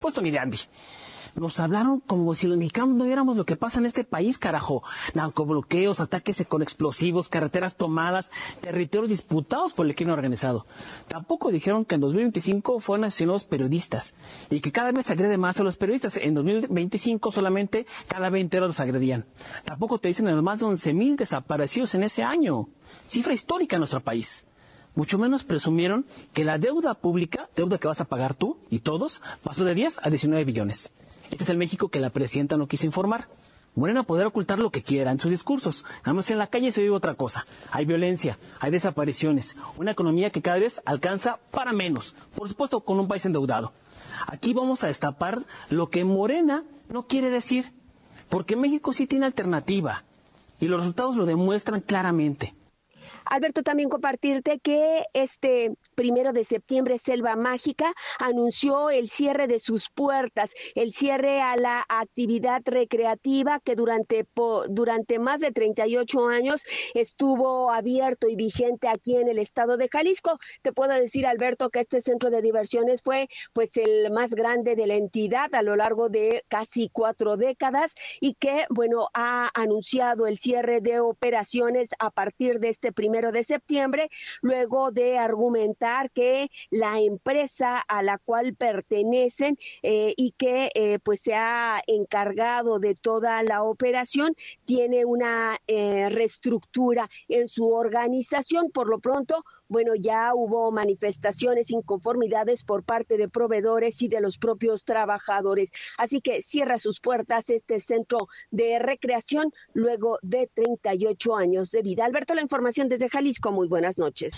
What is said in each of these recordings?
supuesto ni de Andy. Nos hablaron como si los mexicanos no viéramos lo que pasa en este país, carajo. Narcobloqueos, ataques con explosivos, carreteras tomadas, territorios disputados por el crimen organizado. Tampoco dijeron que en 2025 fueron asesinados periodistas y que cada vez se agrede más a los periodistas. En 2025 solamente cada 20 horas los agredían. Tampoco te dicen de los más de 11,000 desaparecidos en ese año. Cifra histórica en nuestro país. Mucho menos presumieron que la deuda pública, deuda que vas a pagar tú y todos, pasó de 10 a 19 billones. Este es el México que la presidenta no quiso informar. Morena podrá ocultar lo que quiera en sus discursos. Además, en la calle se vive otra cosa. Hay violencia, hay desapariciones, una economía que cada vez alcanza para menos. Por supuesto, con un país endeudado. Aquí vamos a destapar lo que Morena no quiere decir. Porque México sí tiene alternativa. Y los resultados lo demuestran claramente. Alberto, también compartirte que este 1 de septiembre Selva Mágica anunció el cierre de sus puertas, el cierre a la actividad recreativa que durante más de 38 años estuvo abierto y vigente aquí en el estado de Jalisco. Te puedo decir, Alberto, que este centro de diversiones fue pues el más grande de la entidad a lo largo de casi 4 décadas y que, bueno, ha anunciado el cierre de operaciones a partir de este 1 de septiembre, luego de argumentar que la empresa a la cual pertenecen y que pues se ha encargado de toda la operación tiene una reestructura en su organización. Por lo pronto, bueno, ya hubo manifestaciones, inconformidades por parte de proveedores y de los propios trabajadores. Así que cierra sus puertas este centro de recreación luego de 38 años de vida. Alberto, la información desde Jalisco. Muy buenas noches.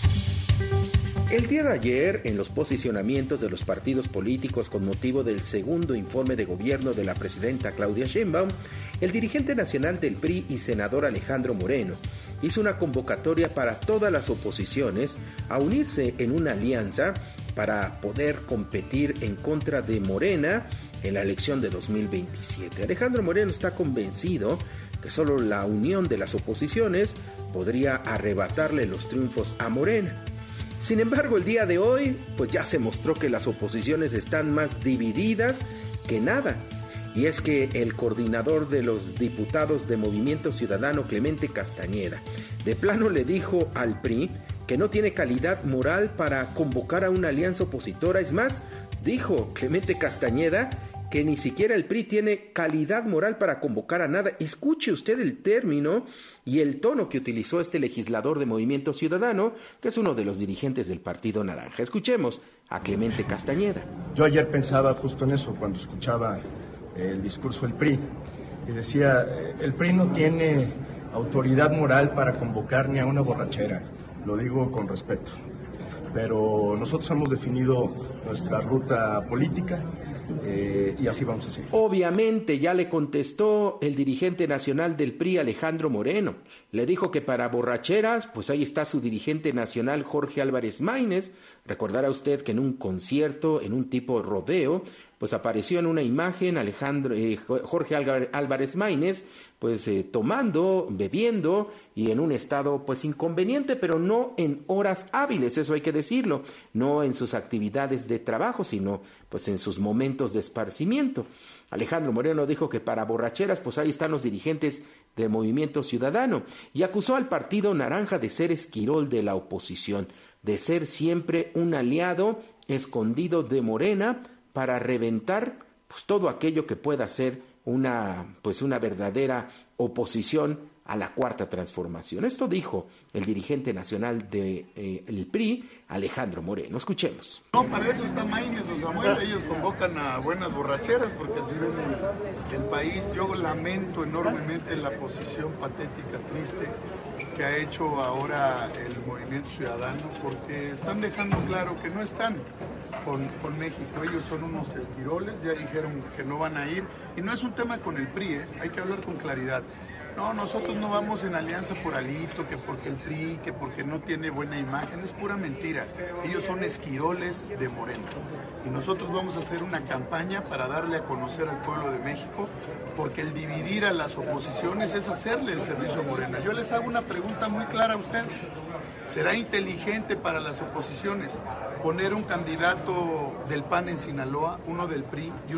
El día de ayer, en los posicionamientos de los partidos políticos con motivo del segundo informe de gobierno de la presidenta Claudia Sheinbaum, el dirigente nacional del PRI y senador Alejandro Moreno hizo una convocatoria para todas las oposiciones a unirse en una alianza para poder competir en contra de Morena en la elección de 2027. Alejandro Moreno está convencido que solo la unión de las oposiciones podría arrebatarle los triunfos a Morena. Sin embargo, el día de hoy, pues ya se mostró que las oposiciones están más divididas que nada. Y es que el coordinador de los diputados de Movimiento Ciudadano, Clemente Castañeda, de plano le dijo al PRI que no tiene calidad moral para convocar a una alianza opositora. Es más, dijo Clemente Castañeda que ni siquiera el PRI tiene calidad moral para convocar a nada. Escuche usted el término y el tono que utilizó este legislador de Movimiento Ciudadano, que es uno de los dirigentes del Partido Naranja. Escuchemos a Clemente Castañeda. Yo ayer pensaba justo en eso cuando escuchaba el discurso del PRI y decía, el PRI no tiene autoridad moral para convocar ni a una borrachera, lo digo con respeto, pero nosotros hemos definido nuestra ruta política y así vamos a seguir. Obviamente ya le contestó el dirigente nacional del PRI, Alejandro Moreno. Le dijo que para borracheras, pues ahí está su dirigente nacional, Jorge Álvarez Maínez. Recordará usted que en un concierto, en un tipo rodeo, pues apareció en una imagen Jorge Álvarez Maínez, pues tomando, bebiendo y en un estado pues inconveniente, pero no en horas hábiles, eso hay que decirlo, no en sus actividades de trabajo, sino pues en sus momentos de esparcimiento. Alejandro Moreno dijo que para borracheras pues ahí están los dirigentes del Movimiento Ciudadano y acusó al Partido Naranja de ser esquirol de la oposición, de ser siempre un aliado escondido de Morena para reventar pues todo aquello que pueda ser una verdadera oposición a la Cuarta Transformación. Esto dijo el dirigente nacional del PRI, Alejandro Moreno. Escuchemos. No, para eso está Maínez o Samuel, ellos convocan a buenas borracheras porque así ven el país. Yo lamento enormemente la posición patética, triste que ha hecho ahora el Movimiento Ciudadano, porque están dejando claro que no están con México. Ellos son unos esquiroles, ya dijeron que no van a ir, y no es un tema con el PRI, hay que hablar con claridad. No, nosotros no vamos en alianza por Alito, que porque el PRI, que porque no tiene buena imagen, es pura mentira. Ellos son esquiroles de Morena. Y nosotros vamos a hacer una campaña para darle a conocer al pueblo de México, porque el dividir a las oposiciones es hacerle el servicio a Morena. Yo les hago una pregunta muy clara a ustedes. ¿Será inteligente para las oposiciones poner un candidato del PAN en Sinaloa, uno del PRI y